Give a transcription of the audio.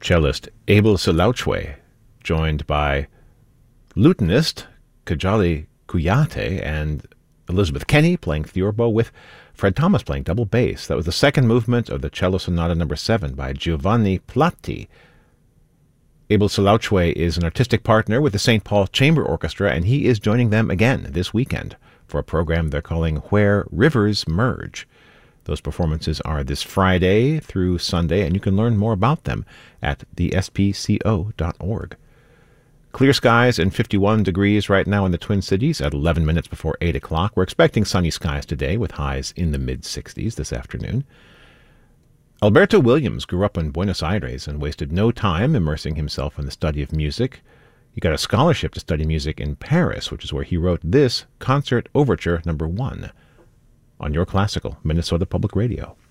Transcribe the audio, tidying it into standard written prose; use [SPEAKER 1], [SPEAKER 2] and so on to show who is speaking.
[SPEAKER 1] cellist Abel Selauchwe, joined by lutenist Kajali Kuyate and Elizabeth Kenny playing theorbo, with Fred Thomas playing double bass. That was the second movement of the Cello Sonata No. 7 by Giovanni Platti. Abel Selauchwe is an artistic partner with the St. Paul Chamber Orchestra, and he is joining them again this weekend for a program they're calling Where Rivers Merge. Those performances are this Friday through Sunday, and you can learn more about them at thespco.org. Clear skies and 51 degrees right now in the Twin Cities at 11 minutes before 8 o'clock. We're expecting sunny skies today with highs in the mid-60s this afternoon. Alberto Williams grew up in Buenos Aires and wasted no time immersing himself in the study of music. He got a scholarship to study music in Paris, which is where he wrote this Concert Overture No. 1 on Your Classical, Minnesota Public Radio.